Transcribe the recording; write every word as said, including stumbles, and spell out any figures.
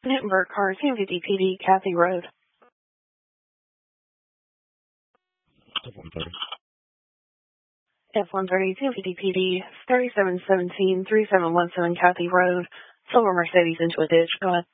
Nittenburg car, two fifty P D, Kathy Road. F one thirty. F one thirty, two fifty P D, thirty-seven seventeen, thirty-seven seventeen, Kathy Road. Silver Mercedes into a ditch. Go ahead.